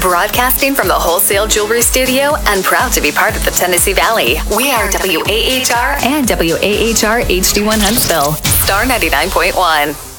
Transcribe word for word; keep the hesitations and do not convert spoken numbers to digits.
Broadcasting from the Wholesale Jewelry Studio and proud to be part of the Tennessee Valley. We are W A H R and W A H R H D one Huntsville. Star ninety-nine point one.